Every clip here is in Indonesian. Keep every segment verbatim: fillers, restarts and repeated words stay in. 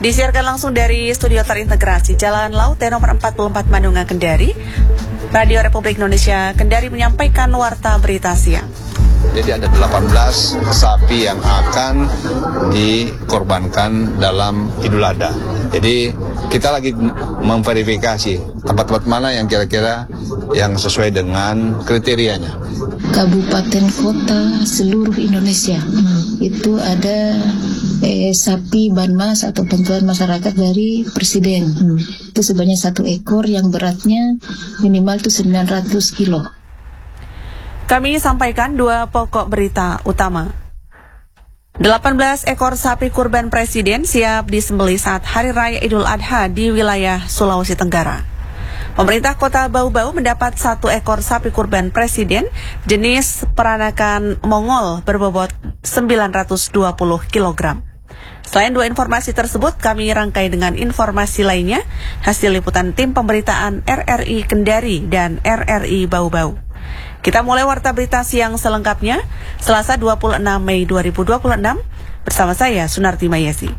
Disiarkan langsung dari studio terintegrasi Jalan Laut T nomor empat puluh empat Mandunga, Kendari. Radio Republik Indonesia Kendari menyampaikan warta berita siang. Jadi ada delapan belas sapi yang akan dikorbankan dalam Idul Adha. Jadi kita lagi memverifikasi tempat-tempat mana yang kira-kira yang sesuai dengan kriterianya. Kabupaten kota seluruh Indonesia hmm. itu ada eh, sapi banmas atau bantuan masyarakat dari Presiden. Hmm. Itu sebanyak satu ekor yang beratnya minimal itu sembilan ratus kilo. Kami sampaikan dua pokok berita utama. delapan belas ekor sapi kurban Presiden siap disembelih saat Hari Raya Idul Adha di wilayah Sulawesi Tenggara. Pemerintah Kota Bau-Bau mendapat satu ekor sapi kurban Presiden jenis peranakan Mongol berbobot sembilan ratus dua puluh kilogram. Selain dua informasi tersebut, kami rangkai dengan informasi lainnya hasil liputan tim pemberitaan R R I Kendari dan R R I Bau-Bau. Kita mulai warta berita siang selengkapnya, Selasa dua puluh enam Mei dua ribu dua puluh enam, bersama saya Sunarti Mayasi.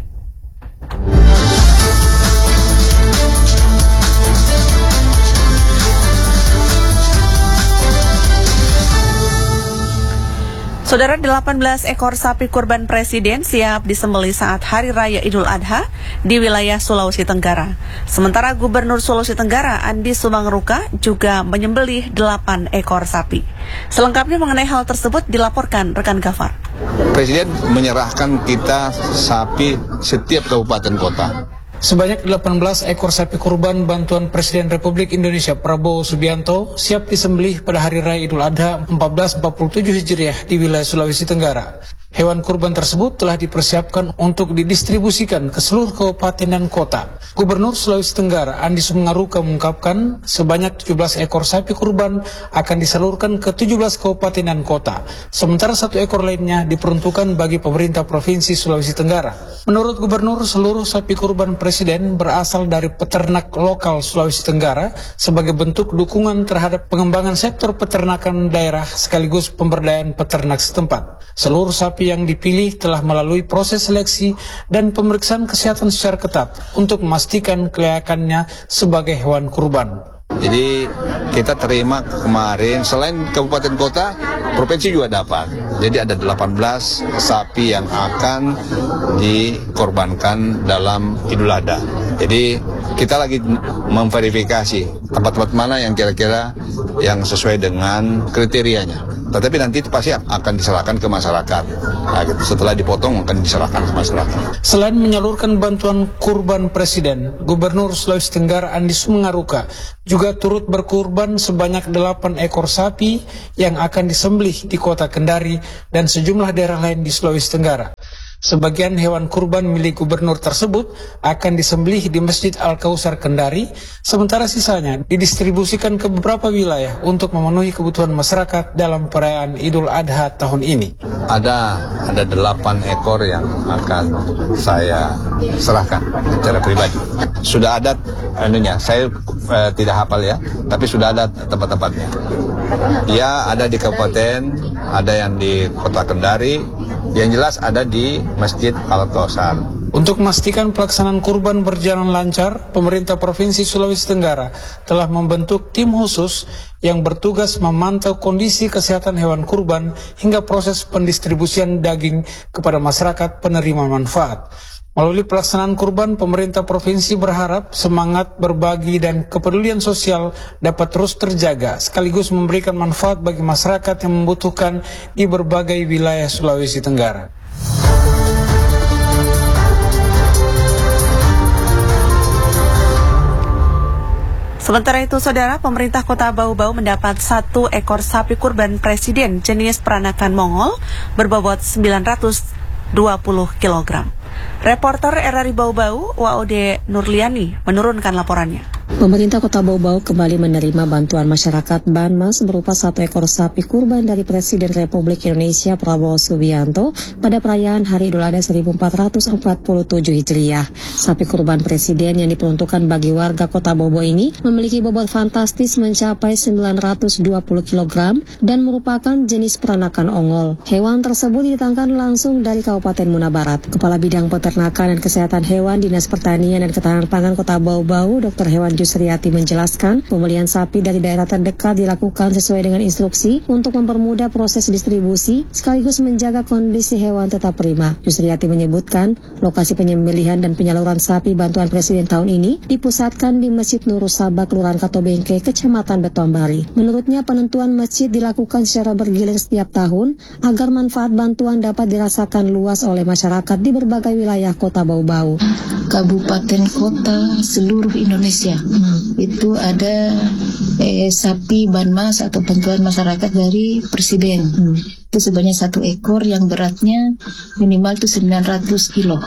Saudara, delapan belas ekor sapi kurban Presiden siap disembelih saat Hari Raya Idul Adha di wilayah Sulawesi Tenggara. Sementara Gubernur Sulawesi Tenggara Andi Sumangruka juga menyembelih delapan ekor sapi. Selengkapnya mengenai hal tersebut dilaporkan rekan Gafar. Presiden menyerahkan kita sapi setiap kabupaten kota. Sebanyak delapan belas ekor sapi kurban bantuan Presiden Republik Indonesia Prabowo Subianto siap disembelih pada Hari Raya Idul Adha seribu empat ratus empat puluh tujuh Hijriah di wilayah Sulawesi Tenggara. Hewan kurban tersebut telah dipersiapkan untuk didistribusikan ke seluruh kabupaten dan kota. Gubernur Sulawesi Tenggara Andi Sumangruka mengungkapkan sebanyak tujuh belas ekor sapi kurban akan disalurkan ke tujuh belas kabupaten dan kota. Sementara satu ekor lainnya diperuntukkan bagi pemerintah Provinsi Sulawesi Tenggara. Menurut Gubernur, seluruh sapi kurban Presiden berasal dari peternak lokal Sulawesi Tenggara sebagai bentuk dukungan terhadap pengembangan sektor peternakan daerah sekaligus pemberdayaan peternak setempat. Seluruh sapi yang dipilih telah melalui proses seleksi dan pemeriksaan kesehatan secara ketat untuk memastikan kelayakannya sebagai hewan kurban. Jadi kita terima kemarin selain kabupaten kota, provinsi juga dapat. Jadi ada delapan belas sapi yang akan dikorbankan dalam Idul Adha. Jadi kita lagi memverifikasi tempat-tempat mana yang kira-kira yang sesuai dengan kriterianya. Tetapi nanti itu pasti akan diserahkan ke masyarakat. Nah, setelah dipotong akan diserahkan ke masyarakat. Selain menyalurkan bantuan kurban Presiden, Gubernur Sulawesi Tenggara Andi Sumangruka juga turut berkurban sebanyak delapan ekor sapi yang akan disembelih di Kota Kendari dan sejumlah daerah lain di Sulawesi Tenggara. Sebagian hewan kurban milik gubernur tersebut akan disembelih di Masjid Al-Kausar Kendari, sementara sisanya didistribusikan ke beberapa wilayah untuk memenuhi kebutuhan masyarakat dalam perayaan Idul Adha tahun ini. Ada ada delapan ekor yang akan saya serahkan secara pribadi. Sudah ada anunya, saya eh, tidak hafal ya, tapi sudah ada tempat-tempatnya. Ya, ada di kabupaten, ada yang di Kota Kendari, yang jelas ada di Masjid Al-Kausar. Untuk memastikan pelaksanaan kurban berjalan lancar, pemerintah Provinsi Sulawesi Tenggara telah membentuk tim khusus yang bertugas memantau kondisi kesehatan hewan kurban hingga proses pendistribusian daging kepada masyarakat penerima manfaat. Melalui pelaksanaan kurban, pemerintah provinsi berharap semangat berbagi dan kepedulian sosial dapat terus terjaga, sekaligus memberikan manfaat bagi masyarakat yang membutuhkan di berbagai wilayah Sulawesi Tenggara. Sementara itu, Saudara, pemerintah Kota Bau-Bau mendapat satu ekor sapi kurban Presiden jenis peranakan Mongol berbobot sembilan ratus dua puluh kilogram. Reporter R R I Bau-Bau, W O D Nurliani, menurunkan laporannya. Pemerintah Kota Bau-Bau kembali menerima bantuan masyarakat Banmas berupa satu ekor sapi kurban dari Presiden Republik Indonesia Prabowo Subianto pada perayaan Hari Idul Adha seribu empat ratus empat puluh tujuh Hijriah. Sapi kurban Presiden yang diperuntukkan bagi warga Kota Bau-Bau ini memiliki bobot fantastis mencapai sembilan ratus dua puluh kilogram dan merupakan jenis peranakan ongol. Hewan tersebut didatangkan langsung dari Kabupaten Muna Barat. Kepala Bidang Peternakan dan Kesehatan Hewan Dinas Pertanian dan Ketahanan Pangan Kota Bau-Bau, Doktor Hewan Yusriati menjelaskan, pembelian sapi dari daerah terdekat dilakukan sesuai dengan instruksi untuk mempermudah proses distribusi sekaligus menjaga kondisi hewan tetap prima. Yusriati menyebutkan, lokasi penyembelihan dan penyaluran sapi bantuan Presiden tahun ini dipusatkan di Masjid Nurus Sabah, Kelurahan Katobengke, Kecamatan Betombari. Menurutnya, penentuan masjid dilakukan secara bergilir setiap tahun agar manfaat bantuan dapat dirasakan luas oleh masyarakat di berbagai wilayah Kota Bau-Bau. Kabupaten kota seluruh Indonesia. Hmm. Itu ada eh, sapi Banmas atau bantuan masyarakat dari Presiden. Hmm. Itu sebanyak satu ekor yang beratnya minimal itu sembilan ratus kilo.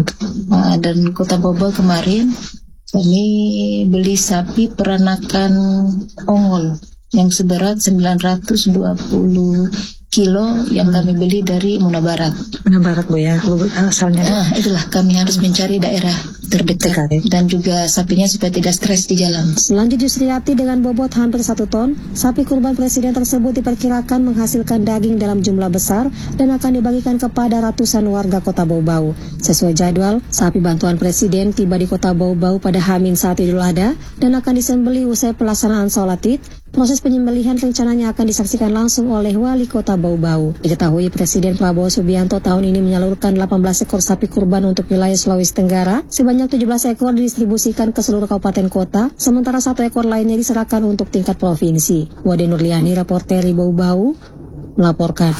Nah, dan Kota Bau-Bau kemarin kami beli sapi peranakan ongol yang seberat sembilan ratus dua puluh kilo yang kami beli dari Muna Barat. Muna Barat, Bu, ya, asalnya. Nah, itulah kami harus mencari daerah terdekat dan juga sapinya supaya tidak stres di jalan. Selanjut Yusriati dengan bobot hampir satu ton, sapi kurban Presiden tersebut diperkirakan menghasilkan daging dalam jumlah besar dan akan dibagikan kepada ratusan warga Kota Bau-Bau. Sesuai jadwal, sapi bantuan Presiden tiba di Kota Bau-Bau pada H satu Idul Adha dan akan disembelih usai pelaksanaan sholat Id. Proses penyembelihan rencananya akan disaksikan langsung oleh Wali Kota Bau-Bau. Diketahui Presiden Prabowo Subianto tahun ini menyalurkan delapan belas ekor sapi kurban untuk wilayah Sulawesi Tenggara. Sebanyak tujuh belas ekor didistribusikan ke seluruh kabupaten kota, sementara satu ekor lainnya diserahkan untuk tingkat provinsi. Wade Nurliani, reporter di Bau-Bau, melaporkan.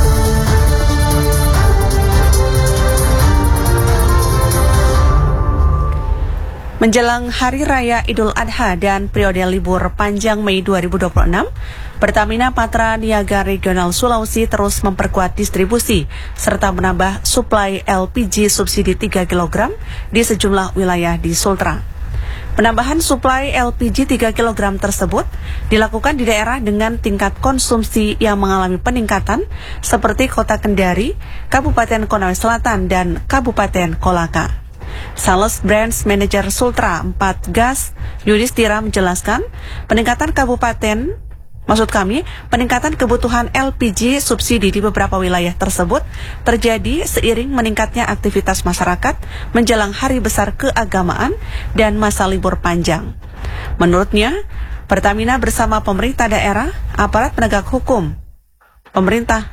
Menjelang Hari Raya Idul Adha dan periode libur panjang Mei dua ribu dua puluh enam, Pertamina Patra Niaga Regional Sulawesi terus memperkuat distribusi serta menambah suplai L P G subsidi tiga kilogram di sejumlah wilayah di Sultra. Penambahan suplai L P G tiga kilogram tersebut dilakukan di daerah dengan tingkat konsumsi yang mengalami peningkatan seperti Kota Kendari, Kabupaten Konawe Selatan, dan Kabupaten Kolaka. Sales Branch Manager Sultra empat Gas Yudhistira menjelaskan, peningkatan kabupaten, maksud kami, peningkatan kebutuhan L P G subsidi di beberapa wilayah tersebut terjadi seiring meningkatnya aktivitas masyarakat menjelang hari besar keagamaan dan masa libur panjang. Menurutnya, Pertamina bersama pemerintah daerah, aparat penegak hukum, pemerintah,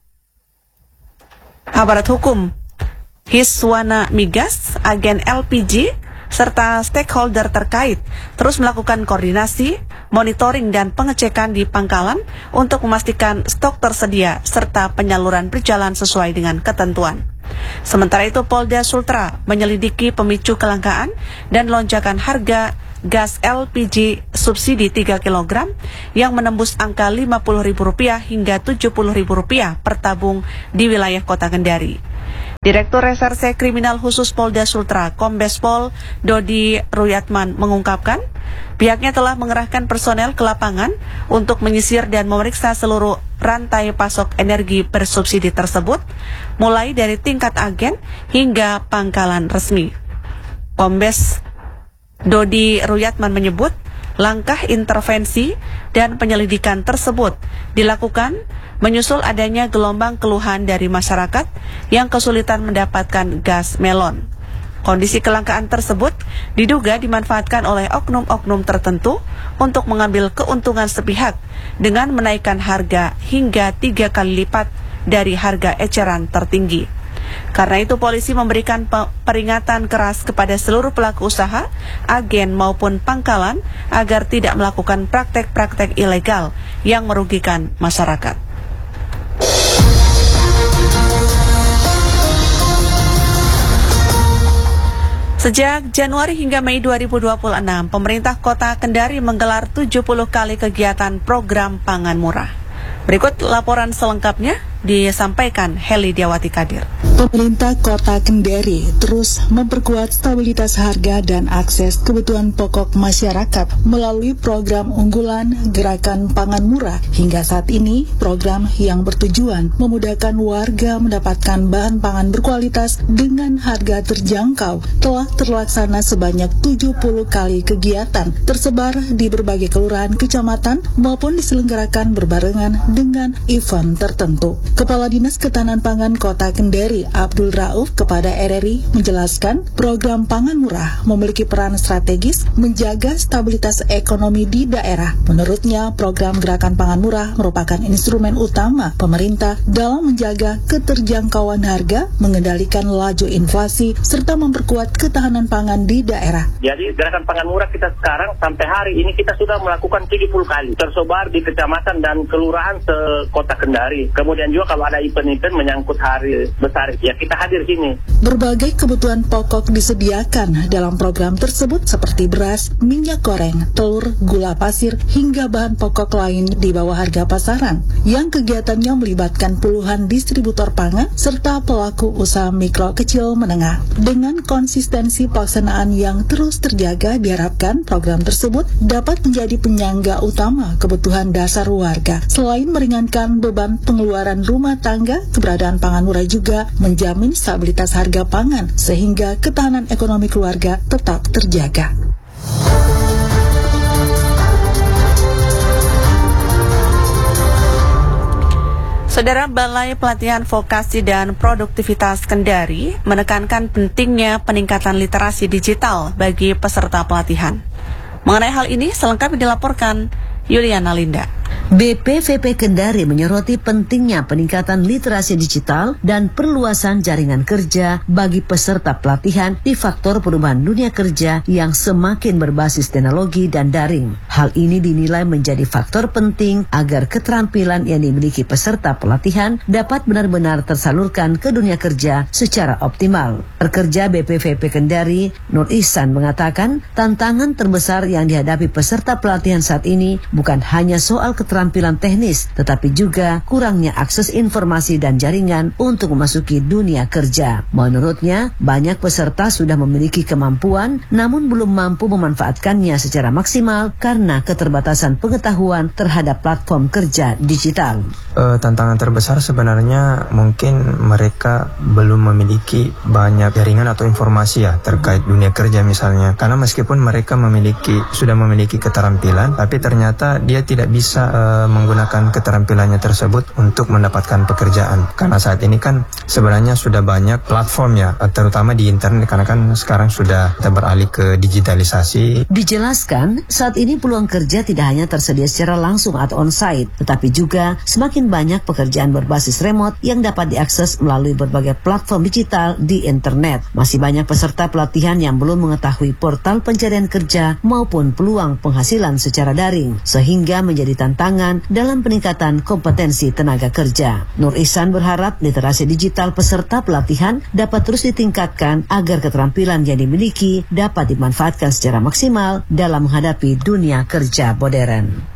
aparat hukum, Hiswana Migas, agen L P G, serta stakeholder terkait terus melakukan koordinasi, monitoring, dan pengecekan di pangkalan untuk memastikan stok tersedia serta penyaluran berjalan sesuai dengan ketentuan. Sementara itu, Polda Sultra menyelidiki pemicu kelangkaan dan lonjakan harga gas L P G subsidi tiga kilogram yang menembus angka lima puluh ribu rupiah hingga tujuh puluh ribu rupiah per tabung di wilayah Kota Kendari. Direktur Reserse Kriminal Khusus Polda Sultra, Kombes Pol Dodi Ruyatman mengungkapkan, pihaknya telah mengerahkan personel ke lapangan untuk menyisir dan memeriksa seluruh rantai pasok energi bersubsidi tersebut, mulai dari tingkat agen hingga pangkalan resmi. Kombes Dodi Ruyatman menyebut, langkah intervensi dan penyelidikan tersebut dilakukan menyusul adanya gelombang keluhan dari masyarakat yang kesulitan mendapatkan gas melon. Kondisi kelangkaan tersebut diduga dimanfaatkan oleh oknum-oknum tertentu untuk mengambil keuntungan sepihak dengan menaikkan harga hingga tiga kali lipat dari harga eceran tertinggi. Karena itu, polisi memberikan peringatan keras kepada seluruh pelaku usaha, agen maupun pangkalan agar tidak melakukan praktek-praktek ilegal yang merugikan masyarakat. Sejak Januari hingga Mei dua ribu dua puluh enam, pemerintah Kota Kendari menggelar tujuh puluh kali kegiatan program pangan murah. Berikut laporan selengkapnya disampaikan Heli Diawati Kadir. Pemerintah Kota Kendari terus memperkuat stabilitas harga dan akses kebutuhan pokok masyarakat melalui program unggulan Gerakan Pangan Murah. Hingga saat ini, program yang bertujuan memudahkan warga mendapatkan bahan pangan berkualitas dengan harga terjangkau telah terlaksana sebanyak tujuh puluh kali kegiatan tersebar di berbagai kelurahan, kecamatan maupun diselenggarakan berbarengan dengan event tertentu. Kepala Dinas Ketahanan Pangan Kota Kendari Abdul Rauf kepada R R I menjelaskan program pangan murah memiliki peran strategis menjaga stabilitas ekonomi di daerah. Menurutnya, program Gerakan Pangan Murah merupakan instrumen utama pemerintah dalam menjaga keterjangkauan harga, mengendalikan laju inflasi, serta memperkuat ketahanan pangan di daerah. Jadi Gerakan Pangan Murah kita sekarang sampai hari ini kita sudah melakukan tujuh puluh kali tersebar di kecamatan dan kelurahan se-Kota Kendari. Kemudian juga kalau ada event-event menyangkut hari besar, ya kita hadir sini. Berbagai kebutuhan pokok disediakan dalam program tersebut seperti beras, minyak goreng, telur, gula pasir, hingga bahan pokok lain di bawah harga pasaran, yang kegiatannya melibatkan puluhan distributor pangan serta pelaku usaha mikro kecil menengah. Dengan konsistensi pelaksanaan yang terus terjaga, diharapkan program tersebut dapat menjadi penyangga utama kebutuhan dasar warga. Selain meringankan beban pengeluaran rumah tangga, keberadaan pangan murah juga menjamin stabilitas harga pangan sehingga ketahanan ekonomi keluarga tetap terjaga. Saudara, Balai Pelatihan Vokasi dan Produktivitas Kendari menekankan pentingnya peningkatan literasi digital bagi peserta pelatihan. Mengenai hal ini selengkapnya dilaporkan Yuliana Linda. B P V P Kendari menyoroti pentingnya peningkatan literasi digital dan perluasan jaringan kerja bagi peserta pelatihan di faktor perubahan dunia kerja yang semakin berbasis teknologi dan daring. Hal ini dinilai menjadi faktor penting agar keterampilan yang dimiliki peserta pelatihan dapat benar-benar tersalurkan ke dunia kerja secara optimal. Pekerja B P V P Kendari, Nur Ihsan, mengatakan tantangan terbesar yang dihadapi peserta pelatihan saat ini bukan hanya soal keterampilan teknis, tetapi juga kurangnya akses informasi dan jaringan untuk memasuki dunia kerja. Menurutnya, banyak peserta sudah memiliki kemampuan, namun belum mampu memanfaatkannya secara maksimal karena keterbatasan pengetahuan terhadap platform kerja digital. Uh, tantangan terbesar sebenarnya mungkin mereka belum memiliki banyak jaringan atau informasi ya terkait dunia kerja misalnya. Karena meskipun mereka memiliki sudah memiliki keterampilan, tapi ternyata dia tidak bisa uh, menggunakan keterampilannya tersebut untuk mendapatkan pekerjaan. Karena saat ini kan sebenarnya sudah banyak platform ya, terutama di internet, karena kan sekarang sudah kita beralih ke digitalisasi. Dijelaskan, saat ini peluang kerja tidak hanya tersedia secara langsung atau on-site, tetapi juga semakin banyak pekerjaan berbasis remote yang dapat diakses melalui berbagai platform digital di internet. Masih banyak peserta pelatihan yang belum mengetahui portal pencarian kerja maupun peluang penghasilan secara daring, sehingga menjadi tantangan dalam peningkatan kompetensi tenaga kerja. Nur Ihsan berharap literasi digital peserta pelatihan dapat terus ditingkatkan agar keterampilan yang dimiliki dapat dimanfaatkan secara maksimal dalam menghadapi dunia kerja modern.